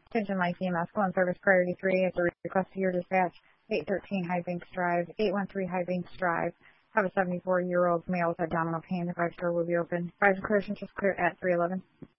Attention Life EMS, go on service priority 3 at the request of your dispatch, 813 High Banks Drive, 813 High Banks Drive. Have a 74-year-old male with abdominal pain. The drive door will be open. Rise and clear, just clear at 311.